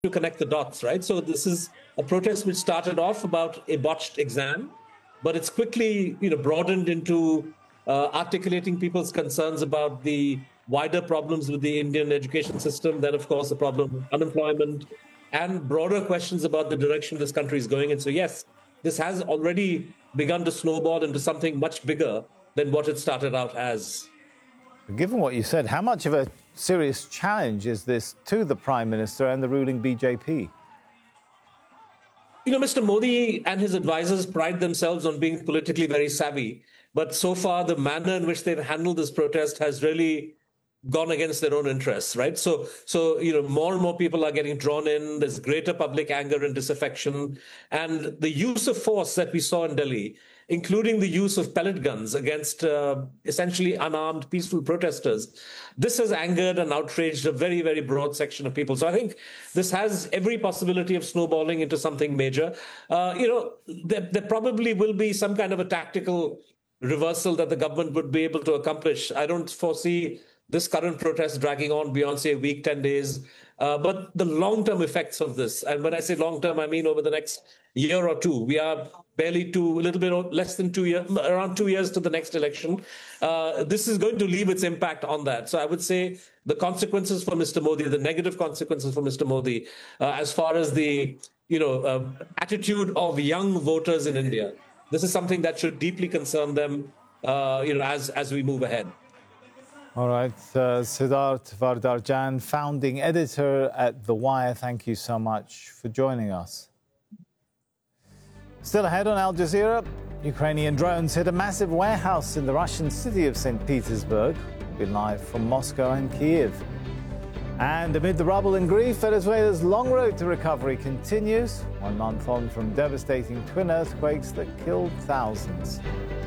to connect the dots, right? So this is a protest which started off about a botched exam, but it's quickly, broadened into articulating people's concerns about the wider problems with the Indian education system. Then, of course, the problem of unemployment and broader questions about the direction this country is going in. So, yes, this has already begun to snowball into something much bigger than what it started out as. Given what you said, how much of a serious challenge is this to the Prime Minister and the ruling BJP? Mr. Modi and his advisors pride themselves on being politically very savvy. But so far, the manner in which they've handled this protest has really gone against their own interests, right? So more and more people are getting drawn in. There's greater public anger and disaffection. And the use of force that we saw in Delhi, including the use of pellet guns against essentially unarmed, peaceful protesters, this has angered and outraged a very, very broad section of people. So I think this has every possibility of snowballing into something major. There probably will be some kind of a tactical reversal that the government would be able to accomplish. I don't foresee this current protest dragging on beyond, say, a week, 10 days. But the long-term effects of this, and when I say long-term, I mean over the next year or two. We are barely a little bit less than 2 years, around 2 years to the next election. This is going to leave its impact on that. So I would say the consequences for Mr. Modi, the negative consequences for Mr. Modi, as far as the attitude of young voters in India, this is something that should deeply concern them, as we move ahead. All right, Siddharth Varadarajan, founding editor at The Wire, thank you so much for joining us. Still ahead on Al Jazeera, Ukrainian drones hit a massive warehouse in the Russian city of St. Petersburg. We'll be live from Moscow and Kyiv. And amid the rubble and grief, Venezuela's long road to recovery continues, 1 month on from devastating twin earthquakes that killed thousands.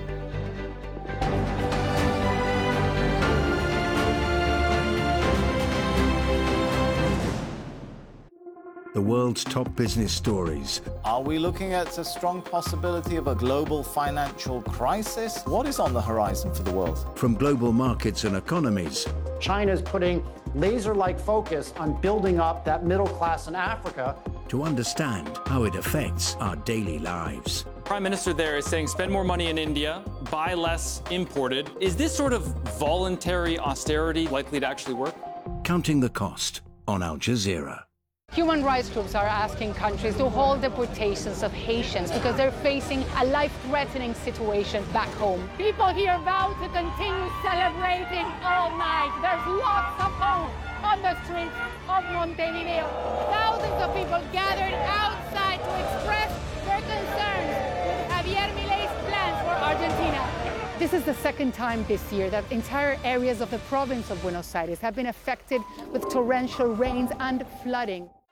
The world's top business stories. Are we looking at a strong possibility of a global financial crisis? What is on the horizon for the world? From global markets and economies. China's putting laser-like focus on building up that middle class in Africa. To understand how it affects our daily lives. Prime Minister there is saying spend more money in India, buy less imported. Is this sort of voluntary austerity likely to actually work? Counting the cost on Al Jazeera. Human rights groups are asking countries to hold deportations of Haitians because they're facing a life-threatening situation back home. People here vow to continue celebrating all night. There's lots of hope on the streets of Montevideo. Thousands of people gathered outside to express their concerns with Javier Milei's plans for Argentina. This is the second time this year that entire areas of the province of Buenos Aires have been affected with torrential rains and flooding.